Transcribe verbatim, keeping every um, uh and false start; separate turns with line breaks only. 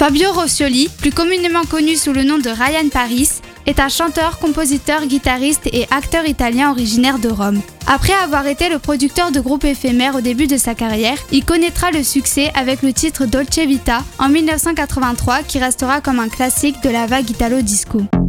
Fabio Rossioli, plus communément connu sous le nom de Ryan Paris, est un chanteur, compositeur, guitariste et acteur italien originaire de Rome. Après avoir été le producteur de groupes éphémères au début de sa carrière, il connaîtra le succès avec le titre Dolce Vita en mille neuf cent quatre-vingt-trois qui restera comme un classique de la vague italo-disco.